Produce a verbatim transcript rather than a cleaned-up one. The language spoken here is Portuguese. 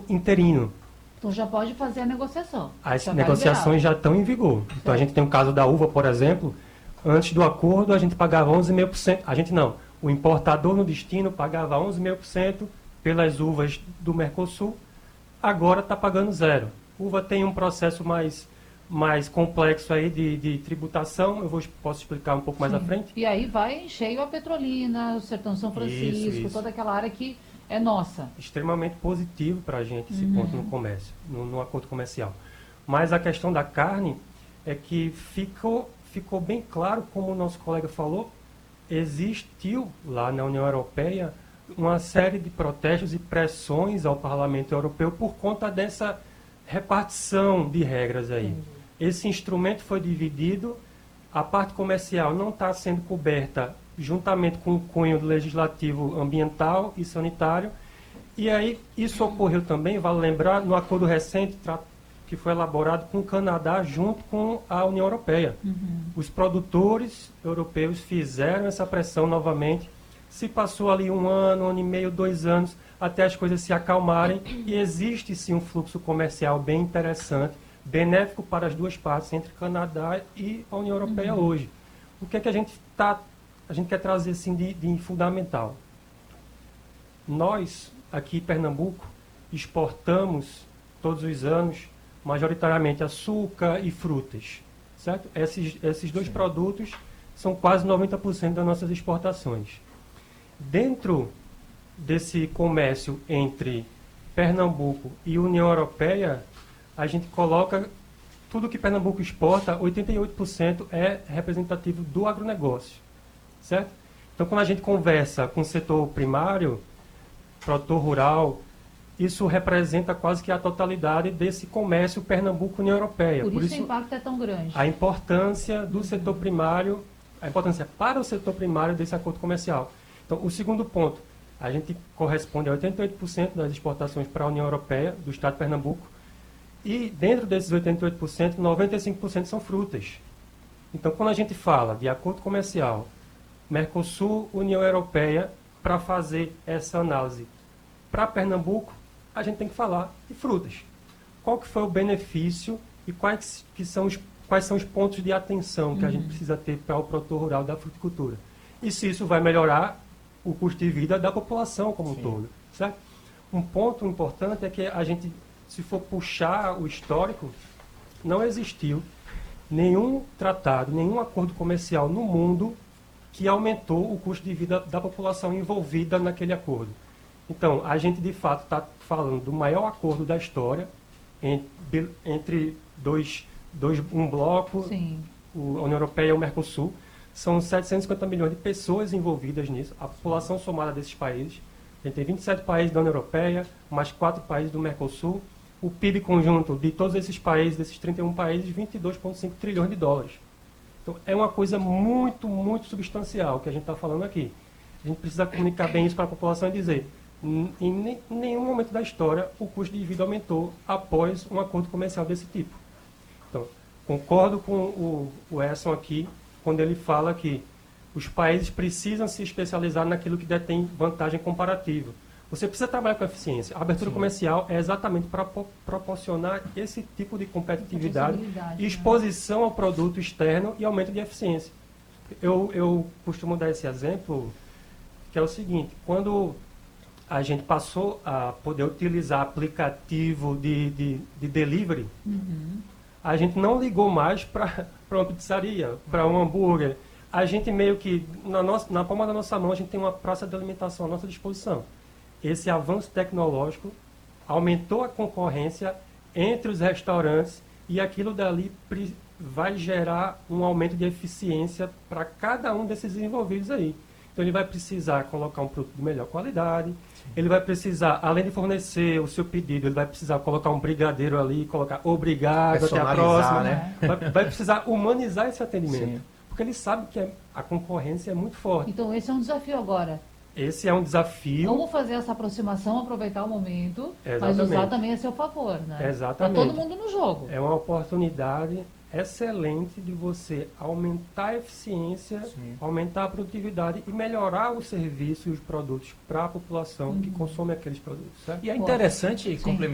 interino. Então já pode fazer a negociação. As já negociações tá já estão em vigor. Então certo. a gente tem o caso da uva, por exemplo. Antes do acordo a gente pagava onze vírgula cinco por cento. A gente não. O importador no destino pagava onze vírgula cinco por cento pelas uvas do Mercosul. Agora está pagando zero. Uva tem um processo mais, mais complexo aí de, de tributação. Eu vou, posso explicar um pouco mais Sim. à frente. E aí vai em cheio a Petrolina, o Sertão São Francisco, Isso, isso. toda aquela área que é nossa. Extremamente positivo para a gente esse Uhum. ponto no comércio, no, no acordo comercial. Mas a questão da carne é que ficou, ficou bem claro, como o nosso colega falou, existiu lá na União Europeia uma série de protestos e pressões ao Parlamento Europeu por conta dessa repartição de regras aí. Entendi. Esse instrumento foi dividido, a parte comercial não está sendo coberta juntamente com o cunho do legislativo ambiental e sanitário, e aí isso ocorreu também, vale lembrar, no acordo recente que foi elaborado com o Canadá junto com a União Europeia. Uhum. Os produtores europeus fizeram essa pressão novamente. Se passou ali um ano, um ano e meio, dois anos, até as coisas se acalmarem, e existe sim um fluxo comercial bem interessante, benéfico para as duas partes, entre Canadá e a União Europeia Uhum. hoje. O que é que a gente tá, a gente quer trazer assim de, de fundamental? Nós, aqui em Pernambuco, exportamos todos os anos, majoritariamente açúcar e frutas, certo? Esses, esses dois Sim. produtos são quase noventa por cento das nossas exportações. Dentro desse comércio entre Pernambuco e União Europeia, a gente coloca tudo que Pernambuco exporta, oitenta e oito por cento é representativo do agronegócio, certo? Então, quando a gente conversa com o setor primário, produtor rural, isso representa quase que a totalidade desse comércio Pernambuco-União Europeia. Por, Por isso, isso, o impacto é tão grande. a importância do setor primário, a importância para o setor primário desse acordo comercial. Então, o segundo ponto, a gente corresponde a oitenta e oito por cento das exportações para a União Europeia, do estado de Pernambuco, e dentro desses oitenta e oito por cento, noventa e cinco por cento são frutas. Então, quando a gente fala de acordo comercial, Mercosul, União Europeia, para fazer essa análise para Pernambuco, a gente tem que falar de frutas. Qual que foi o benefício e quais, que são, os, quais são os pontos de atenção que Uhum. a gente precisa ter para o produtor rural da fruticultura. E se isso vai melhorar o custo de vida da população como um Sim. todo. Certo? Um ponto importante é que a gente, se for puxar o histórico, não existiu nenhum tratado, nenhum acordo comercial no mundo que aumentou o custo de vida da população envolvida naquele acordo. Então, a gente de fato está falando do maior acordo da história entre, entre dois, dois, um bloco, Sim. o, a União Europeia e o Mercosul. São setecentos e cinquenta milhões de pessoas envolvidas nisso, a população somada desses países. A gente tem vinte e sete países da União Europeia, mais quatro países do Mercosul. O P I B conjunto de todos esses países, desses trinta e um países, vinte e dois vírgula cinco trilhões de dólares. Então, é uma coisa muito, muito substancial que a gente está falando aqui. A gente precisa comunicar bem isso para a população e dizer, em nenhum momento da história o custo de vida aumentou após um acordo comercial desse tipo. Então, concordo com o, o Edson aqui, quando ele fala que os países precisam se especializar naquilo que detém vantagem comparativa. Você precisa trabalhar com eficiência. A abertura Sim. comercial é exatamente para proporcionar esse tipo de competitividade Possibilidade, e exposição ao produto externo e aumento de eficiência. Eu, eu costumo dar esse exemplo, que é o seguinte, quando a gente passou a poder utilizar aplicativo de, de, de delivery, Uhum. a gente não ligou mais para uma pizzaria, para um hambúrguer. A gente meio que, na, nossa, na palma da nossa mão, a gente tem uma praça de alimentação à nossa disposição. Esse avanço tecnológico aumentou a concorrência entre os restaurantes e aquilo dali vai gerar um aumento de eficiência para cada um desses envolvidos aí. Então ele vai precisar colocar um produto de melhor qualidade, ele vai precisar, além de fornecer o seu pedido, ele vai precisar colocar um brigadeiro ali, colocar obrigado, até a próxima. Né? Vai, vai precisar humanizar esse atendimento. Sim. Porque ele sabe que a concorrência é muito forte. Então esse é um desafio agora. Esse é um desafio. Vamos fazer essa aproximação, aproveitar o momento, mas Exatamente. usar também a seu favor, né? Exatamente. Tá todo mundo no jogo. É uma oportunidade excelente de você aumentar a eficiência, Sim. aumentar a produtividade e melhorar o serviço e os produtos para a população Uhum. que consome aqueles produtos. Certo? E é interessante, Sim. complementar